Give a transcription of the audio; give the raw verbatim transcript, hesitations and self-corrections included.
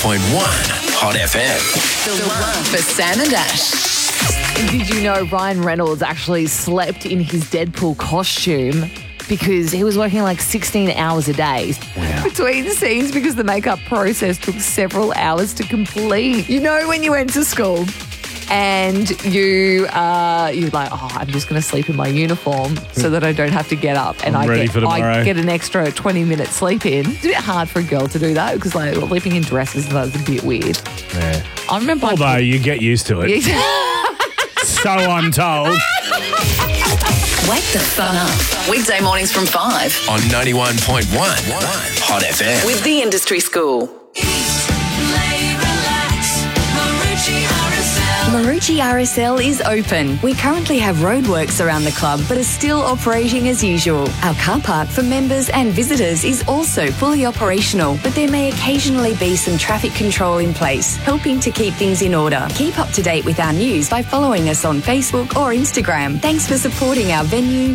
Point one Hot F M. The one for Sam and Ash. Did you know Ryan Reynolds actually slept in his Deadpool costume because he was working like sixteen hours a day between scenes because the makeup process took several hours to complete. You know when you went to school and you uh, you're like, oh, I'm just going to sleep in my uniform so that I don't have to get up and I'm I ready get for tomorrow. I get an extra twenty minute sleep in. It's a bit hard for a girl to do that because like sleeping in dresses is a bit weird. Yeah. I remember Although I you get used to it. So I'm told. Wake the fun up. Weekday mornings from five. On ninety-one point one Hot F M. With the Industry School. Marucci R S L is open. We currently have roadworks around the club but are still operating as usual. Our car park for members and visitors is also fully operational, but there may occasionally be some traffic control in place, helping to keep things in order. Keep up to date with our news by following us on Facebook or Instagram. Thanks for supporting our venue,